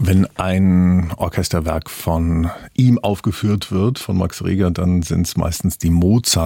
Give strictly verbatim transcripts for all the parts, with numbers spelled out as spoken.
Wenn ein Orchesterwerk von ihm aufgeführt wird, von Max Reger, dann sind es meistens die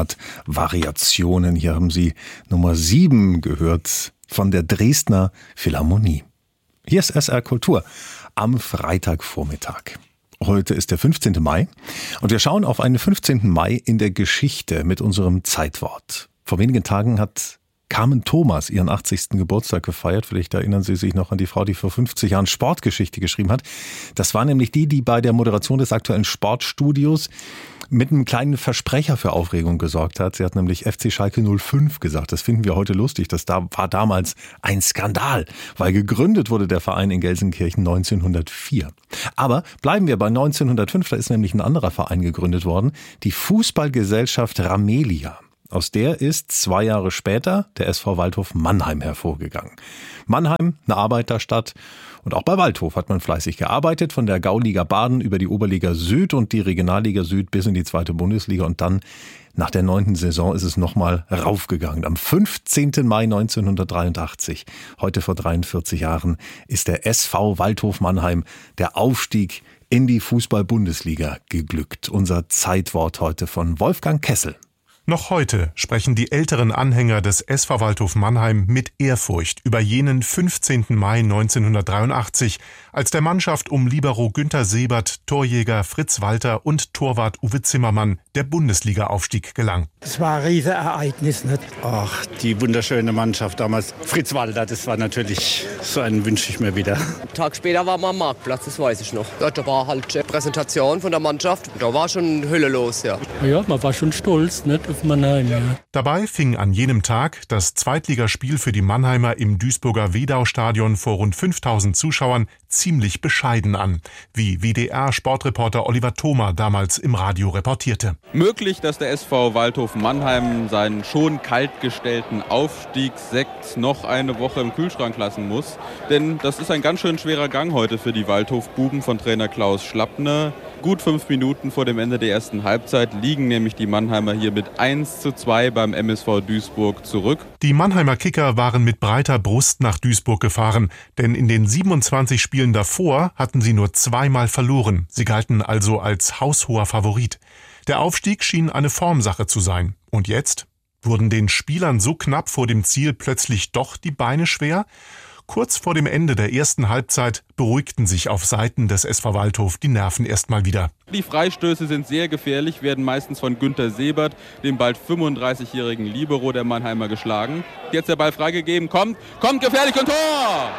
Mozart-Variationen. Hier haben Sie Nummer sieben gehört von der Dresdner Philharmonie. Hier ist S R Kultur am Freitagvormittag. Heute ist der fünfzehnten Mai und wir schauen auf einen fünfzehnten Mai in der Geschichte mit unserem Zeitwort. Vor wenigen Tagen hat Carmen Thomas ihren achtzigsten Geburtstag gefeiert. Vielleicht erinnern Sie sich noch an die Frau, die vor fünfzig Jahren Sportgeschichte geschrieben hat. Das war nämlich die, die bei der Moderation des aktuellen Sportstudios mit einem kleinen Versprecher für Aufregung gesorgt hat. Sie hat nämlich F C Schalke null fünf gesagt. Das finden wir heute lustig. Das war damals ein Skandal, weil gegründet wurde der Verein in Gelsenkirchen neunzehnhundertvier. Aber bleiben wir bei neunzehnhundertfünf, da ist nämlich ein anderer Verein gegründet worden, die Fußballgesellschaft Ramelia. Aus der ist zwei Jahre später der S V Waldhof Mannheim hervorgegangen. Mannheim, eine Arbeiterstadt, und auch bei Waldhof hat man fleißig gearbeitet, von der Gauliga Baden über die Oberliga Süd und die Regionalliga Süd bis in die zweite Bundesliga, und dann nach der neunten Saison ist es nochmal raufgegangen. Am fünfzehnten Mai neunzehnhundertdreiundachtzig, heute vor dreiundvierzig Jahren, ist der S V Waldhof Mannheim, der Aufstieg in die Fußball-Bundesliga, geglückt. Unser Zeitwort heute von Wolfgang Kessel. Noch heute sprechen die älteren Anhänger des S V Waldhof Mannheim mit Ehrfurcht über jenen fünfzehnten Mai neunzehnhundertdreiundachtzig, als der Mannschaft um Libero Günter Sebert, Torjäger Fritz Walter und Torwart Uwe Zimmermann der Bundesliga-Aufstieg gelang. Das war ein Riesenereignis, nicht? Ach, die wunderschöne Mannschaft damals. Fritz Walter, das war natürlich, so einen wünsche ich mir wieder. Einen Tag später waren wir am Marktplatz, das weiß ich noch. Da war halt eine Präsentation von der Mannschaft, da war schon Hölle los, ja. Ja, man war schon stolz, nicht? Mannheim, ja. Dabei fing an jenem Tag das Zweitligaspiel für die Mannheimer im Duisburger Wedau-Stadion vor rund fünftausend Zuschauern ziemlich bescheiden an, wie W D R-Sportreporter Oliver Thoma damals im Radio reportierte. Möglich, dass der S V Waldhof Mannheim seinen schon kaltgestellten Aufstiegssekt noch eine Woche im Kühlschrank lassen muss. Denn das ist ein ganz schön schwerer Gang heute für die Waldhof-Buben von Trainer Klaus Schlappner. Gut fünf Minuten vor dem Ende der ersten Halbzeit liegen nämlich die Mannheimer hier mit eins zu zwei beim M S V Duisburg zurück. Die Mannheimer Kicker waren mit breiter Brust nach Duisburg gefahren, denn in den siebenundzwanzig Spielen davor hatten sie nur zweimal verloren. Sie galten also als haushoher Favorit. Der Aufstieg schien eine Formsache zu sein. Und jetzt? Wurden den Spielern so knapp vor dem Ziel plötzlich doch die Beine schwer? Kurz vor dem Ende der ersten Halbzeit beruhigten sich auf Seiten des S V Waldhof die Nerven erstmal wieder. Die Freistöße sind sehr gefährlich, werden meistens von Günter Sebert, dem bald fünfunddreißigjährigen Libero der Mannheimer, geschlagen. Jetzt der Ball freigegeben, kommt, kommt gefährlich und Tor!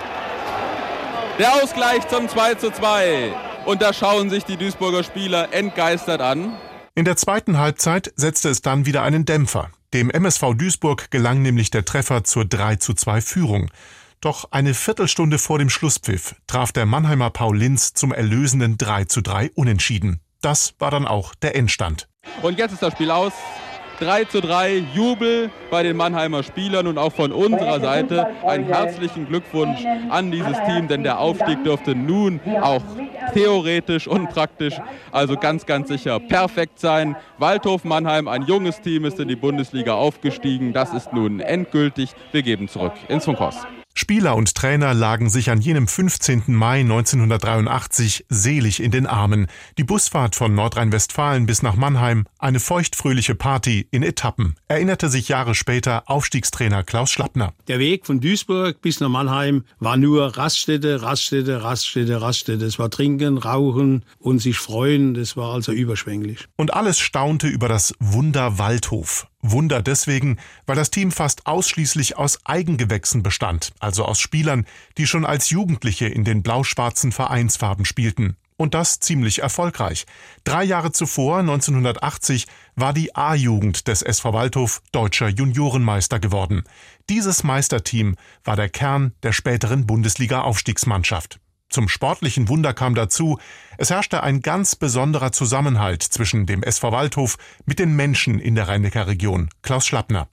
Der Ausgleich zum zwei zu zwei. Und da schauen sich die Duisburger Spieler entgeistert an. In der zweiten Halbzeit setzte es dann wieder einen Dämpfer. Dem M S V Duisburg gelang nämlich der Treffer zur drei zu zwei Führung. Doch eine Viertelstunde vor dem Schlusspfiff traf der Mannheimer Paul Linz zum erlösenden drei zu drei Unentschieden. Das war dann auch der Endstand. Und jetzt ist das Spiel aus. drei zu drei, Jubel bei den Mannheimer Spielern und auch von unserer Seite einen herzlichen Glückwunsch an dieses Team, denn der Aufstieg dürfte nun auch theoretisch und praktisch, also ganz, ganz sicher perfekt sein. Waldhof Mannheim, ein junges Team, ist in die Bundesliga aufgestiegen. Das ist nun endgültig. Wir geben zurück ins Funkhaus. Spieler und Trainer lagen sich an jenem fünfzehnten Mai neunzehnhundertdreiundachtzig selig in den Armen. Die Busfahrt von Nordrhein-Westfalen bis nach Mannheim, eine feuchtfröhliche Party in Etappen, erinnerte sich Jahre später Aufstiegstrainer Klaus Schlappner. Der Weg von Duisburg bis nach Mannheim war nur Raststätte, Raststätte, Raststätte, Raststätte. Es war Trinken, Rauchen und sich freuen. Das war also überschwänglich. Und alles staunte über das Wunder Waldhof. Wunder deswegen, weil das Team fast ausschließlich aus Eigengewächsen bestand, also aus Spielern, die schon als Jugendliche in den blau-schwarzen Vereinsfarben spielten. Und das ziemlich erfolgreich. Drei Jahre zuvor, neunzehnhundertachtzig, war die A-Jugend des S V Waldhof deutscher Juniorenmeister geworden. Dieses Meisterteam war der Kern der späteren Bundesliga-Aufstiegsmannschaft. Zum sportlichen Wunder kam dazu, es herrschte ein ganz besonderer Zusammenhalt zwischen dem S V Waldhof mit den Menschen in der Rhein-Neckar-Region. Klaus Schlappner.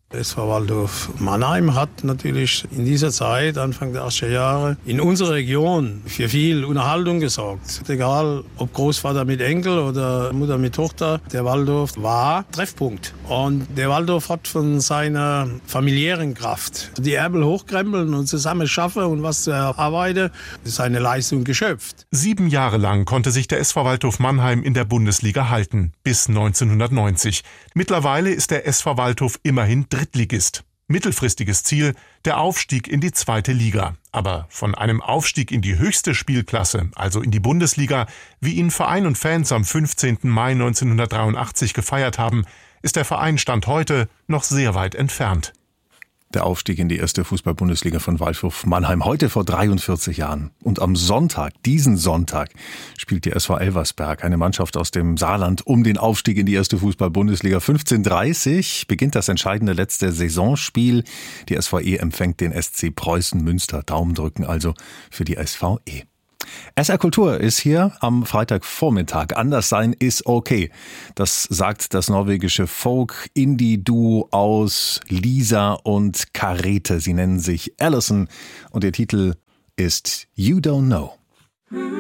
Der S V Waldhof Mannheim hat natürlich in dieser Zeit, Anfang der achtziger Jahre, in unserer Region für viel Unterhaltung gesorgt. Egal, ob Großvater mit Enkel oder Mutter mit Tochter, der Waldhof war Treffpunkt. Und der Waldhof hat von seiner familiären Kraft die Ärmel hochkrempeln und zusammen schaffen und was zu erarbeiten, ist eine Leistung geschöpft. Sieben Jahre lang konnte sich der S V Waldhof Mannheim in der Bundesliga halten, bis neunzehnhundertneunzig. Mittlerweile ist der S V Waldhof immerhin Drittligist. Mittelfristiges Ziel, der Aufstieg in die zweite Liga. Aber von einem Aufstieg in die höchste Spielklasse, also in die Bundesliga, wie ihn Verein und Fans am fünfzehnten Mai neunzehnhundertdreiundachtzig gefeiert haben, ist der Verein Stand heute noch sehr weit entfernt. Der Aufstieg in die erste Fußball-Bundesliga von Waldhof Mannheim heute vor dreiundvierzig Jahren. Und am Sonntag, diesen Sonntag, spielt die S V Elversberg, eine Mannschaft aus dem Saarland, um den Aufstieg in die erste Fußball-Bundesliga. fünfzehn Uhr dreißig beginnt das entscheidende letzte Saisonspiel. Die S V E empfängt den S C Preußen Münster. Daumen drücken also für die S V E. S R Kultur ist hier am Freitagvormittag. Anders sein ist okay. Das sagt das norwegische Folk-Indie-Duo aus Lisa und Karete. Sie nennen sich Allison und ihr Titel ist You Don't Know.